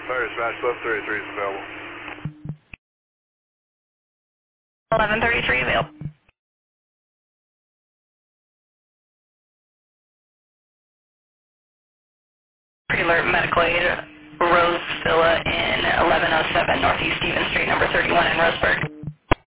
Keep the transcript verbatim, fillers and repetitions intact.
Fire dispatch, eleven thirty-three is available. eleven thirty-three available. Pre-alert medical aid, Rose Villa in eleven oh seven Northeast Stevens Street, number thirty-one in Roseburg.